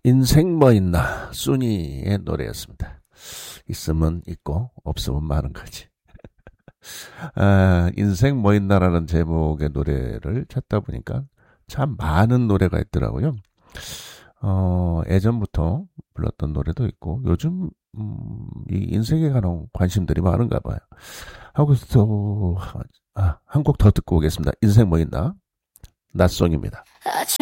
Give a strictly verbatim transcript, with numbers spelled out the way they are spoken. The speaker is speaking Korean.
인생 뭐 있나 순이의 노래였습니다. 있으면 있고 없으면 많은 거지. 아, 인생 뭐 있나라는 제목의 노래를 찾다 보니까 참 많은 노래가 있더라고요. 어, 예전부터 불렀던 노래도 있고 요즘 음, 이 인생에 관한 관심들이 많은가 봐요. 하고 또 아, 한 곡 더 듣고 오겠습니다. 인생 뭐 있나? 낫송입니다.